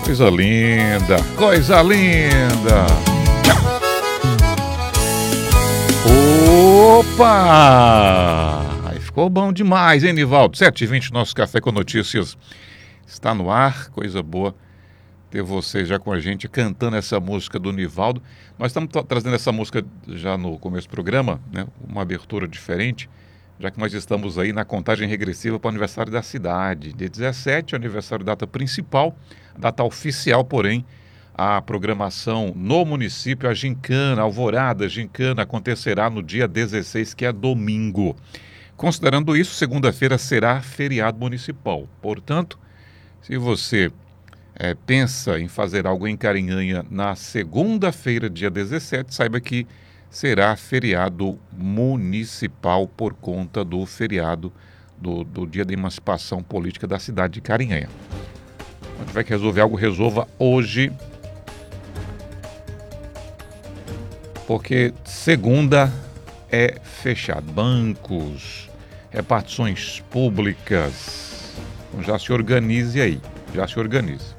Coisa linda, coisa linda. Opa! Aí ficou bom demais, hein, Nivaldo? 7h20, nosso Café com Notícias está no ar. Coisa boa ter você já com a gente cantando essa música do Nivaldo. Nós estamos trazendo essa música já no começo do programa, né? Uma abertura diferente, já que nós estamos aí na contagem regressiva para o aniversário da cidade. Dia 17, aniversário, data principal, data oficial, porém, a programação no município, a gincana, a alvorada gincana, acontecerá no dia 16, que é domingo. Considerando isso, segunda-feira será feriado municipal. Portanto, se você pensa em fazer algo em Carinhanha na segunda-feira, dia 17, saiba que será feriado municipal por conta do feriado do Dia da Emancipação Política da cidade de Carinhanha. Se tiver que resolver algo, resolva hoje, porque segunda é fechado. Bancos, repartições públicas. Então já se organize aí, já se organize.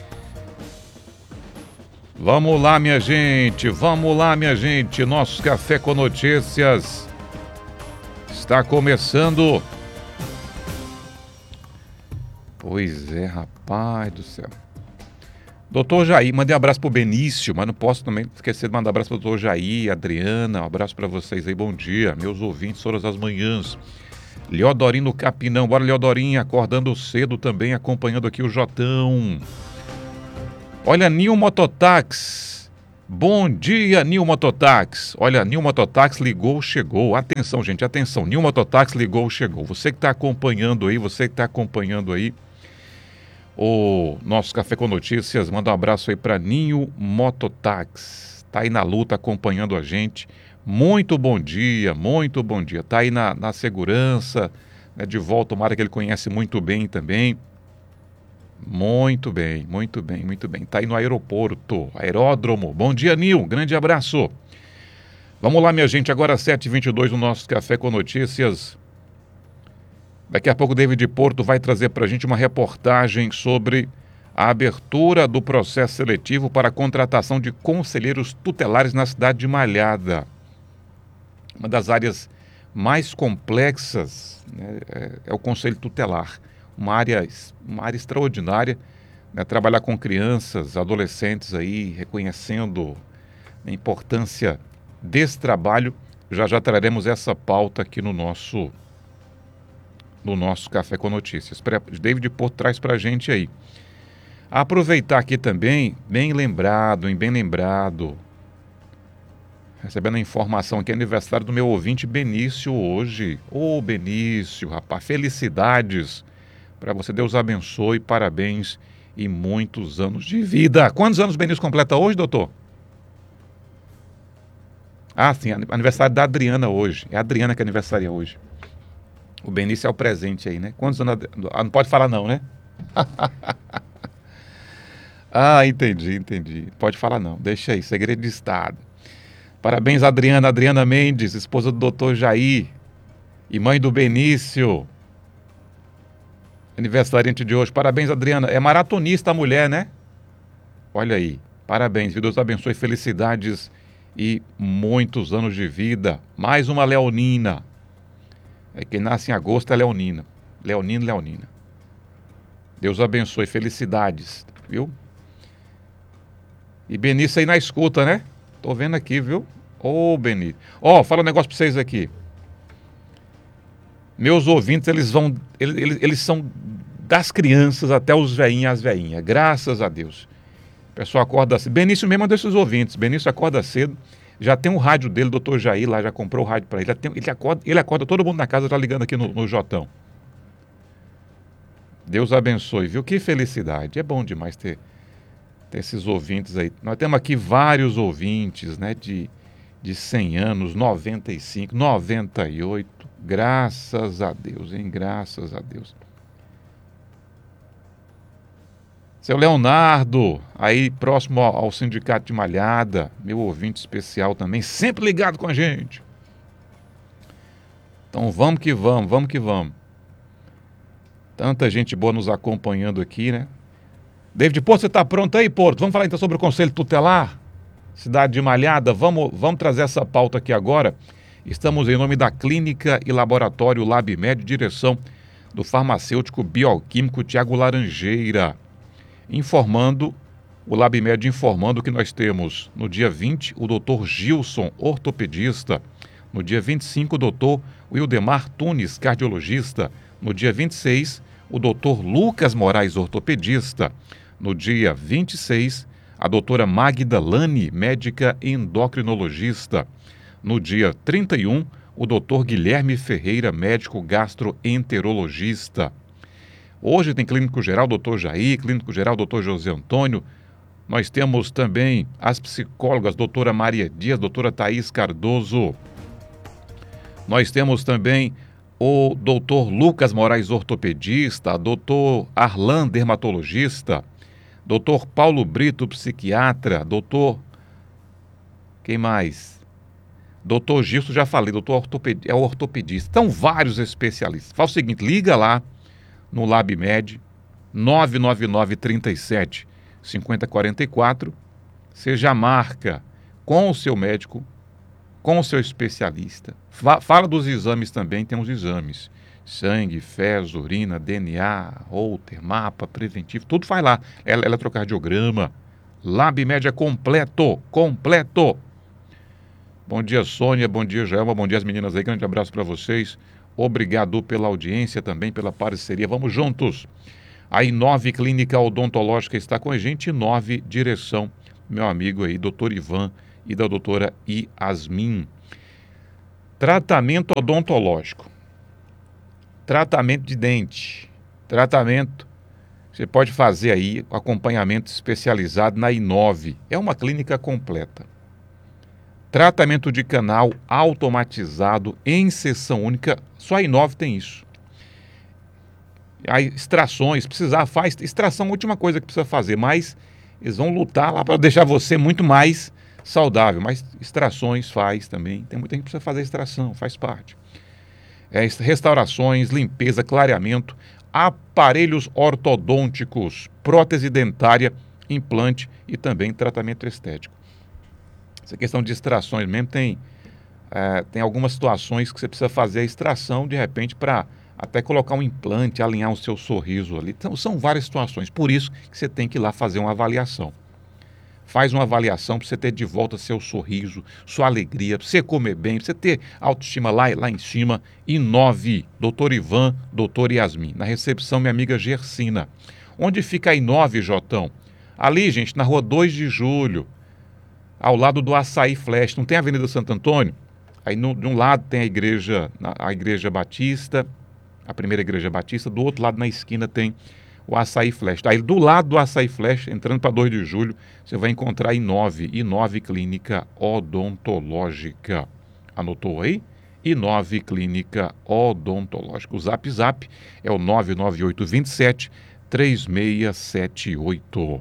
Vamos lá, minha gente, nosso Café com Notícias está começando. Pois é, rapaz do céu. Doutor Jair, mandei um abraço pro Benício, mas não posso também esquecer de mandar um abraço pro doutor Jair, Adriana, um abraço para vocês aí, bom dia, meus ouvintes, todas as manhãs. Leodorinho no Capinão, bora Leodorinho, acordando cedo também, acompanhando aqui o Jotão. Olha, Nil Mototáxi, bom dia, Nil Mototáxi. Olha, Nil Mototáxi ligou, chegou, atenção gente, atenção, Nil Mototáxi ligou, chegou. Você que está acompanhando aí, o nosso Café com Notícias, manda um abraço aí para Ninho Mototáxi, tá aí na luta acompanhando a gente, muito bom dia, tá aí na segurança, né, de volta, uma área que ele conhece muito bem também, muito bem, tá aí no aeródromo, bom dia Ninho, grande abraço. Vamos lá minha gente, agora 7h22 no nosso Café com Notícias. Daqui a pouco o David Porto vai trazer para a gente uma reportagem sobre a abertura do processo seletivo para a contratação de conselheiros tutelares na cidade de Malhada. Uma das áreas mais complexas, né, é o conselho tutelar. Uma área extraordinária, né, trabalhar com crianças, adolescentes aí, reconhecendo a importância desse trabalho. Já traremos essa pauta aqui no nosso Café com Notícias. David Porto traz para a gente aí. Aproveitar aqui também, bem lembrado, recebendo a informação aqui, aniversário do meu ouvinte Benício hoje. Ô Benício, rapaz, felicidades para você, Deus abençoe, parabéns e muitos anos de vida. Quantos anos o Benício completa hoje, doutor? Ah, sim, aniversário da Adriana hoje. É a Adriana que aniversaria hoje. O Benício é o presente aí, né? Quantos anos... não pode falar não, né? Ah, entendi. Pode falar não, deixa aí, segredo de Estado. Parabéns, Adriana Mendes, esposa do doutor Jair e mãe do Benício. Aniversariante de hoje. Parabéns, Adriana. É maratonista a mulher, né? Olha aí, parabéns, Deus abençoe, felicidades e muitos anos de vida. Mais uma leonina. Quem nasce em agosto é leonina. Leonina. Deus abençoe, felicidades, viu? E Benício aí na escuta, né? Tô vendo aqui, viu? Ô, Benício. Fala um negócio pra vocês aqui. Meus ouvintes, eles são das crianças até os velhinhos e as velhinhas. Graças a Deus. O pessoal acorda cedo. Benício mesmo é um desses ouvintes. Benício acorda cedo. Já tem o rádio dele, doutor Jair lá, já comprou o rádio para ele. Ele acorda todo mundo na casa, tá ligando aqui no Jotão. Deus abençoe, viu? Que felicidade. É bom demais ter esses ouvintes aí. Nós temos aqui vários ouvintes, né? De 100 anos, 95, 98. Graças a Deus, hein? Graças a Deus. Seu Leonardo, aí próximo ao Sindicato de Malhada, meu ouvinte especial também, sempre ligado com a gente. Então vamos que vamos. Tanta gente boa nos acompanhando aqui, né? David Porto, você está pronto aí, Porto? Vamos falar então sobre o Conselho Tutelar, cidade de Malhada. Vamos trazer essa pauta aqui agora. Estamos em nome da Clínica e Laboratório LabMed, direção do farmacêutico bioquímico Tiago Laranjeira. O LabMed informando que nós temos no dia 20 o Dr. Gilson, ortopedista. No dia 25, o Dr. Wildemar Tunes, cardiologista. No dia 26, o Dr. Lucas Moraes, ortopedista. No dia 26, a doutora Magda Lani, médica endocrinologista. No dia 31, o Dr. Guilherme Ferreira, médico gastroenterologista. Hoje tem clínico geral, Dr. Jair, clínico geral, Dr. José Antônio. Nós temos também as psicólogas, doutora Maria Dias, doutora Thaís Cardoso. Nós temos também o Dr. Lucas Moraes, ortopedista, Dr. Arlan, dermatologista, Dr. Paulo Brito, psiquiatra, Quem mais? Dr. Gilson, já falei, é o ortopedista. Então, vários especialistas. Faz o seguinte, liga lá no LabMed, 999-37 5044, você já marca com o seu médico, com o seu especialista. Fala dos exames também, temos exames. Sangue, fezes, urina, DNA, Holter, mapa preventivo, tudo faz lá. Eletrocardiograma. LabMed é completo. Bom dia, Sônia, bom dia, Joelma, bom dia as meninas aí, grande abraço para vocês. Obrigado pela audiência também, pela parceria. Vamos juntos. A I9 Clínica Odontológica está com a gente, I9 direção, meu amigo aí, doutor Ivan e da doutora Yasmin. Tratamento odontológico, tratamento de dente, você pode fazer aí acompanhamento especializado na I9, é uma clínica completa. Tratamento de canal automatizado em sessão única, só a I9 tem isso. Aí, extrações, faz extração, a última coisa que precisa fazer, mas eles vão lutar lá para deixar você muito mais saudável, mas extrações faz também, tem muita gente que precisa fazer extração, faz parte. Restaurações, limpeza, clareamento, aparelhos ortodônticos, prótese dentária, implante e também tratamento estético. Essa questão de extrações mesmo tem algumas situações que você precisa fazer a extração de repente para até colocar um implante, alinhar o seu sorriso ali. Então, são várias situações. Por isso que você tem que ir lá fazer uma avaliação. Faz uma avaliação para você ter de volta seu sorriso, sua alegria, para você comer bem, para você ter autoestima lá em cima. I9, doutor Ivan, doutor Yasmin. Na recepção, minha amiga Gersina. Onde fica a I9, Jotão? Ali, gente, na rua 2 de julho, ao lado do Açaí Flash. Não tem a Avenida Santo Antônio? Aí de um lado tem a igreja Batista, a primeira igreja batista, do outro lado na esquina tem o Açaí Flash. Aí do lado do Açaí Flash, entrando para 2 de julho, você vai encontrar a I9 Clínica Odontológica. Anotou aí? I9 Clínica Odontológica. O Zap é o 99827 3678.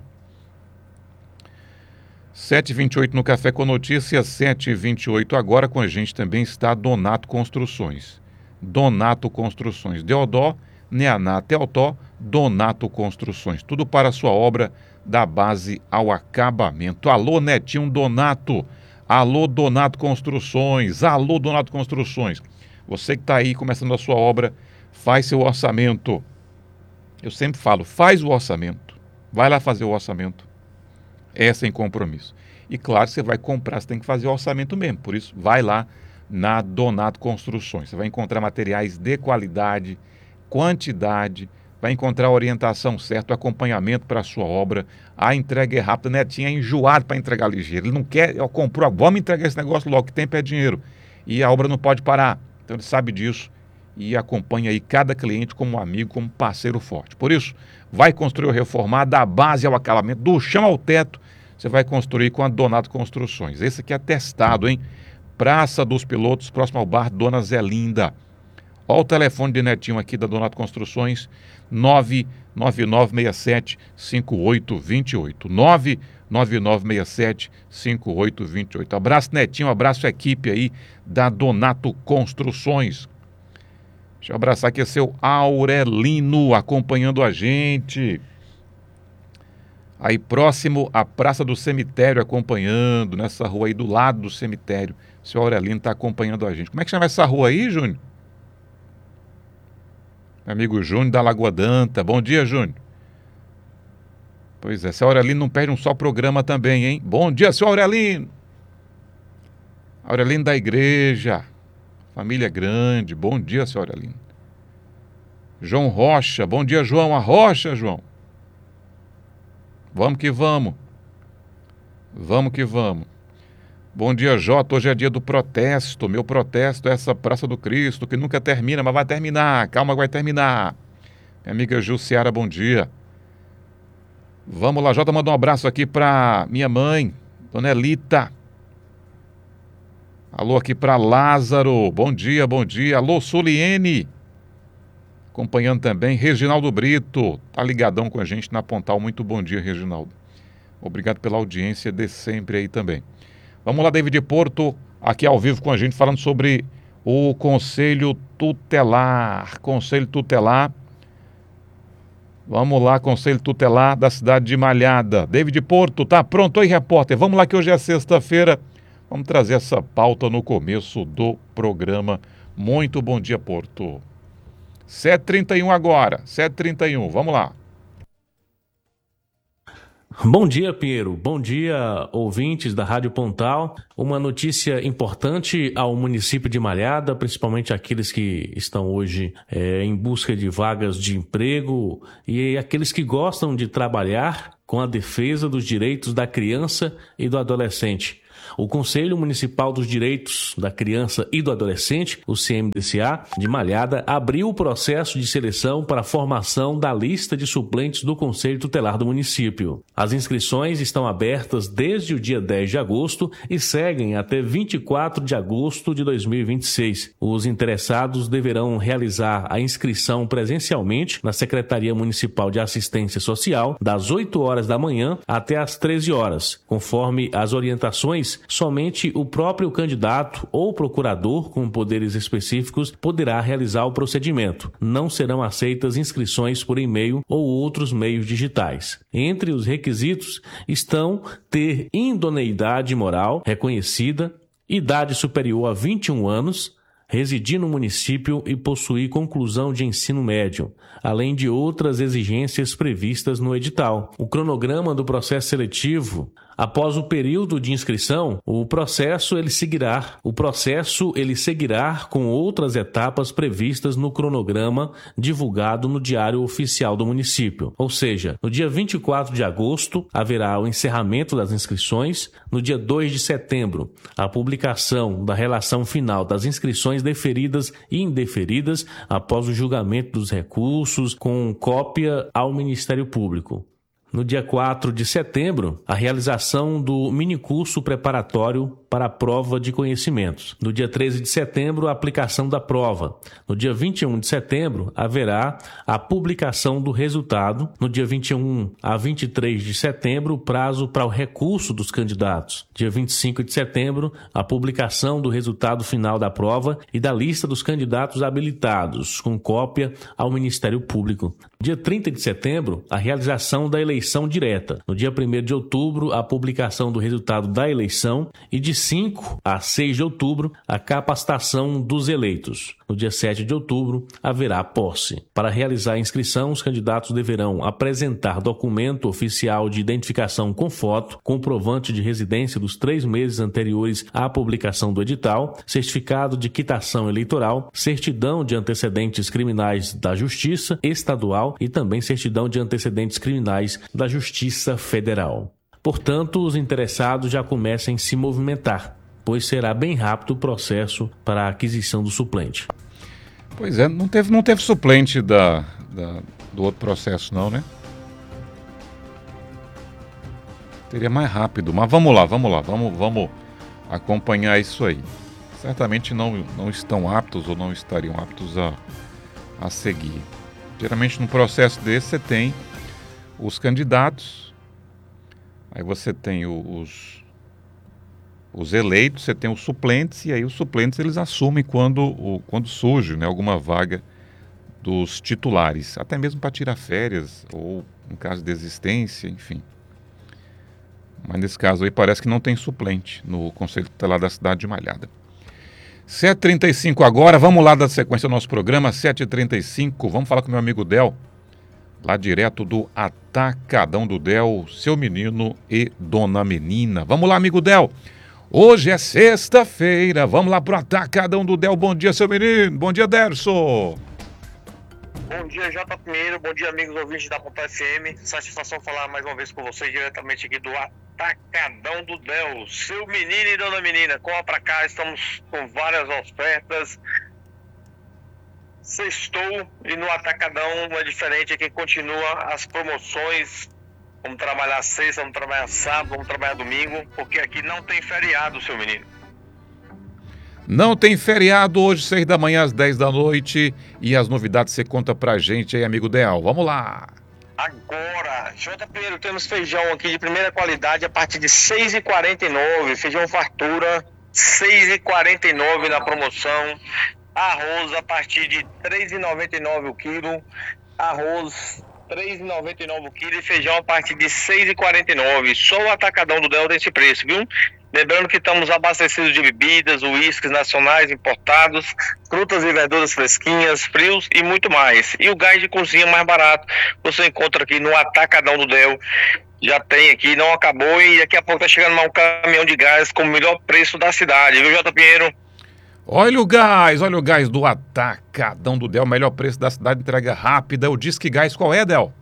7h28 no Café com Notícias, 7h28 agora. Com a gente também está Donato Construções. Donato Construções, Deodó, Neaná, Teotó, Donato Construções. Tudo para a sua obra da base ao acabamento. Alô, Netinho Donato. Alô, Donato Construções. Alô, Donato Construções. Você que está aí começando a sua obra, faz seu orçamento. Eu sempre falo, faz o orçamento. Vai lá fazer o orçamento. É sem compromisso. E claro, você vai comprar, você tem que fazer o orçamento mesmo. Por isso, vai lá na Donato Construções. Você vai encontrar materiais de qualidade, quantidade, vai encontrar a orientação certa, o acompanhamento para a sua obra. A entrega é rápida. Netinho é enjoado para entregar ligeiro. Ele não quer, comprou, vamos entregar esse negócio logo, que tempo é dinheiro. E a obra não pode parar. Então ele sabe disso e acompanha aí cada cliente como amigo, como parceiro forte. Por isso, vai construir ou reformar da base ao acabamento, do chão ao teto, você vai construir com a Donato Construções. Esse aqui é testado, hein? Praça dos Pilotos, próximo ao bar Dona Zelinda. Olha o telefone de Netinho aqui da Donato Construções, 99967-5828. 99967-5828. Abraço, Netinho, abraço, equipe aí da Donato Construções. Deixa eu abraçar aqui, é seu Aurelino acompanhando a gente. Aí próximo à Praça do Cemitério, acompanhando, nessa rua aí do lado do cemitério. O senhor Aurelino está acompanhando a gente. Como é que chama essa rua aí, Júnior? Meu amigo Júnior da Lagoa Danta. Bom dia, Júnior. Pois é, seu Aurelino não perde um só programa também, hein? Bom dia, seu Aurelino. Aurelino da igreja. Família grande. Bom dia, seu Aurelino. João Rocha. Bom dia, João. A Rocha, João. Vamos que vamos. Vamos que vamos. Bom dia, Jota. Hoje é dia do protesto. Meu protesto é essa Praça do Cristo, que nunca termina, mas vai terminar. Calma, vai terminar. Minha amiga Jussiara, bom dia. Vamos lá, Jota, manda um abraço aqui para minha mãe, Dona Elita. Alô aqui para Lázaro. Bom dia, bom dia. Alô, Suliene. Acompanhando também, Reginaldo Brito. Tá ligadão com a gente na Pontal. Muito bom dia, Reginaldo. Obrigado pela audiência de sempre aí também. Vamos lá, David Porto, aqui ao vivo com a gente, falando sobre o Conselho Tutelar. Conselho Tutelar. Vamos lá, Conselho Tutelar da cidade de Malhada. David Porto, tá pronto aí, repórter? Vamos lá que hoje é sexta-feira. Vamos trazer essa pauta no começo do programa. Muito bom dia, Porto. 7h31 agora, 7h31, vamos lá. Bom dia, Pinheiro. Bom dia, ouvintes da Rádio Pontal. Uma notícia importante ao município de Malhada, principalmente aqueles que estão hoje em busca de vagas de emprego e aqueles que gostam de trabalhar com a defesa dos direitos da criança e do adolescente. O Conselho Municipal dos Direitos da Criança e do Adolescente, o CMDCA, de Malhada, abriu o processo de seleção para a formação da lista de suplentes do Conselho Tutelar do município. As inscrições estão abertas desde o dia 10 de agosto e seguem até 24 de agosto de 2026. Os interessados deverão realizar a inscrição presencialmente na Secretaria Municipal de Assistência Social, das 8 horas da manhã até às 13 horas, conforme as orientações. Somente o próprio candidato ou procurador com poderes específicos poderá realizar o procedimento. Não serão aceitas inscrições por e-mail ou outros meios digitais. Entre os requisitos estão ter idoneidade moral reconhecida, idade superior a 21 anos, residir no município e possuir conclusão de ensino médio, além de outras exigências previstas no edital. O cronograma do processo seletivo. Após o período de inscrição, o processo ele seguirá com outras etapas previstas no cronograma divulgado no Diário Oficial do município. Ou seja, no dia 24 de agosto haverá o encerramento das inscrições, no dia 2 de setembro, a publicação da relação final das inscrições deferidas e indeferidas após o julgamento dos recursos com cópia ao Ministério Público. No dia 4 de setembro, a realização do minicurso preparatório para a prova de conhecimentos. No dia 13 de setembro, a aplicação da prova. No dia 21 de setembro, haverá a publicação do resultado. No dia 21 a 23 de setembro, o prazo para o recurso dos candidatos. Dia 25 de setembro, a publicação do resultado final da prova e da lista dos candidatos habilitados, com cópia ao Ministério Público. Dia 30 de setembro, a realização da eleição direta. No dia 1º de outubro, a publicação do resultado da eleição e de 5 a 6 de outubro, a capacitação dos eleitos. No dia 7 de outubro, haverá posse. Para realizar a inscrição, os candidatos deverão apresentar documento oficial de identificação com foto, comprovante de residência dos 3 meses anteriores à publicação do edital, certificado de quitação eleitoral, certidão de antecedentes criminais da Justiça Estadual e também certidão de antecedentes criminais da Justiça Federal. Portanto, os interessados já comecem a se movimentar, pois será bem rápido o processo para a aquisição do suplente. Pois é, não teve suplente do outro processo não, né? Seria mais rápido, mas vamos acompanhar isso aí. Certamente não estão aptos ou não estariam aptos a seguir. Geralmente num processo desse você tem os candidatos, aí você tem os eleitos, você tem os suplentes, e aí os suplentes eles assumem quando surge, né, alguma vaga dos titulares, até mesmo para tirar férias ou em caso de desistência, enfim. Mas nesse caso aí parece que não tem suplente no Conselho Tutelar da cidade de Malhada. 7h35 agora, vamos lá dar sequência ao nosso programa, 7h35, vamos falar com meu amigo Del, lá direto do Atacadão do Del, seu menino e dona menina. Vamos lá, amigo Del, hoje é sexta-feira, vamos lá pro Atacadão do Del. Bom dia, seu menino, bom dia, Derson. Bom dia, J. Pinheiro, bom dia, amigos ouvintes da Ponta FM. Satisfação falar mais uma vez com vocês diretamente aqui do Atacadão do Del. Seu menino e dona menina, corra pra cá, estamos com várias ofertas. Sextou e no Atacadão não é diferente, aqui continua as promoções. Vamos trabalhar sexta, vamos trabalhar sábado, vamos trabalhar domingo, porque aqui não tem feriado, seu menino. Não tem feriado hoje, 6 da manhã às 10 da noite. E as novidades você conta pra gente aí, amigo Del. Vamos lá. Agora, J. Pinheiro, temos feijão aqui de primeira qualidade a partir de R$ 6,49. Feijão fartura, R$ 6,49 na promoção. Arroz a partir de R$ 3,99 o quilo. Arroz R$ 3,99 o quilo e feijão a partir de R$ 6,49. Só o Atacadão do Del tem esse preço, viu? Lembrando que estamos abastecidos de bebidas, uísques nacionais importados, frutas e verduras fresquinhas, frios e muito mais. E o gás de cozinha mais barato você encontra aqui no Atacadão do Del. Já tem aqui, não acabou e daqui a pouco está chegando mais um caminhão de gás com o melhor preço da cidade, viu, J. Pinheiro? Olha o gás do Atacadão do Del, melhor preço da cidade, entrega rápida. O Disque Gás qual é, Del?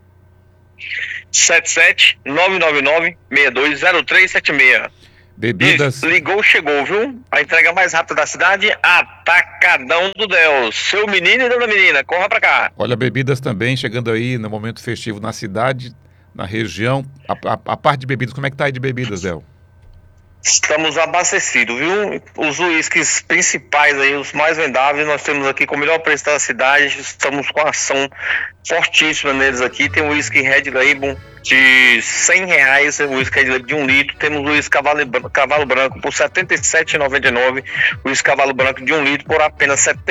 77999-620376. Bebidas. Isso, ligou, chegou, viu? A entrega mais rápida da cidade, Atacadão do Del. Seu menino e dona menina, corra pra cá. Olha, bebidas também, chegando aí no momento festivo na cidade, na região. A parte de bebidas, como é que tá aí de bebidas, Del? Estamos abastecidos, viu? Os uísques principais aí, os mais vendáveis, nós temos aqui com o melhor preço da cidade. Estamos com ação fortíssima neles aqui. Tem o uísque Red Label de R$ 100, o uísque Red Label de 1 litro. Temos o uísque Cavalo Branco por R$ 77,99. O uísque Cavalo Branco de 1 litro por apenas R$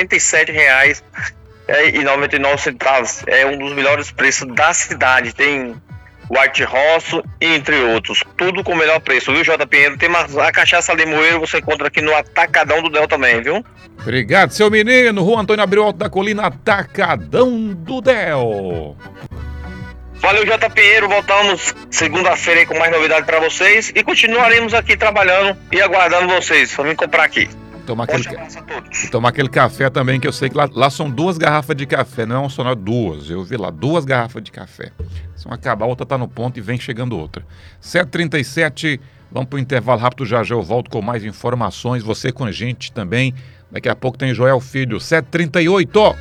77,99. É um dos melhores preços da cidade. Tem White Rosso, entre outros. Tudo com o melhor preço, viu, J. Pinheiro? Tem a cachaça Limoeiro, você encontra aqui no Atacadão do Del também, viu? Obrigado, seu menino. Rua Antônio Abreu Alto da Colina, Atacadão do Del. Valeu, J. Pinheiro. Voltamos segunda-feira aí com mais novidades para vocês e continuaremos aqui trabalhando e aguardando vocês. Vamos comprar aqui. Tomar aquele café também, que eu sei que lá são 2 garrafas de café, não é só não, 2. Eu vi lá, 2 garrafas de café. Se uma acabar, a outra tá no ponto e vem chegando outra. 7h37, vamos pro intervalo rápido, já eu volto com mais informações. Você com a gente também. Daqui a pouco tem Joel Filho, 7h38.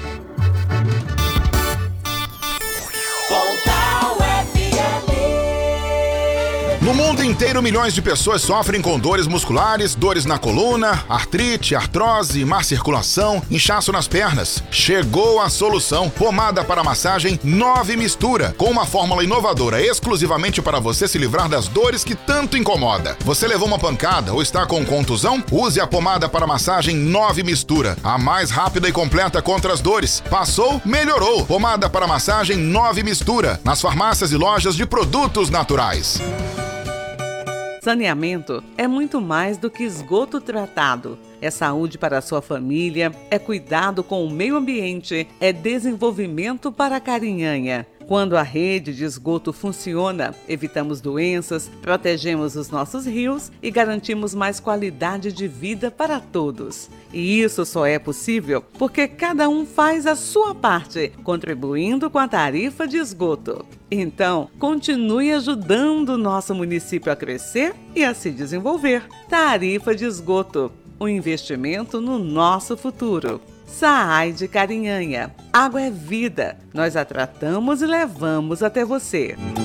No mundo inteiro, milhões de pessoas sofrem com dores musculares, dores na coluna, artrite, artrose, má circulação, inchaço nas pernas. Chegou a solução. Pomada para massagem 9 Mistura, com uma fórmula inovadora exclusivamente para você se livrar das dores que tanto incomoda. Você levou uma pancada ou está com contusão? Use a pomada para massagem 9 Mistura, a mais rápida e completa contra as dores. Passou? Melhorou. Pomada para massagem 9 Mistura, nas farmácias e lojas de produtos naturais. Saneamento é muito mais do que esgoto tratado. É saúde para a sua família, é cuidado com o meio ambiente, é desenvolvimento para a Carinhanha. Quando a rede de esgoto funciona, evitamos doenças, protegemos os nossos rios e garantimos mais qualidade de vida para todos. E isso só é possível porque cada um faz a sua parte, contribuindo com a tarifa de esgoto. Então, continue ajudando o nosso município a crescer e a se desenvolver. Tarifa de esgoto, um investimento no nosso futuro. SAAI de Carinhanha. Água é vida. Nós a tratamos e levamos até você.